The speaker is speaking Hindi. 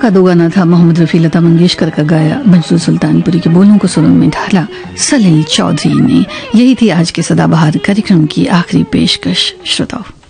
का दो गाना था मोहम्मद रफी लता मंगेशकर का गाया, मंसूर सुल्तानपुरी के बोलों को सुरों में ढाला सलील चौधरी ने। यही थी आज के सदाबहार कार्यक्रम की आखिरी पेशकश। श्रोताओं,